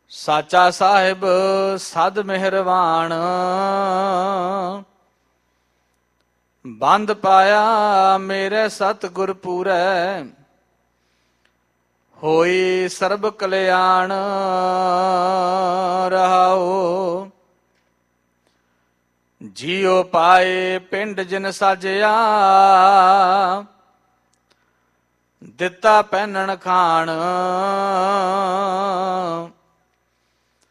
ਸਾਚਾ ਸਾਹਿਬ ਸਦ ਮਿਹਰਵਾਨ, ਬੰਦ ਪਾਇਆ ਮੇਰੇ ਸਤਿਗੁਰ ਪੂਰੈ, ਹੋਈ ਸਰਬ ਕਲਿਆਣ ਰਹਾਓ। ਜੀਉ ਪਾਏ ਪਿੰਡ ਜਿਨ ਸਾਜਿਆ, ਦਿੱਤਾ ਪਹਿਨਣ ਖਾਣ,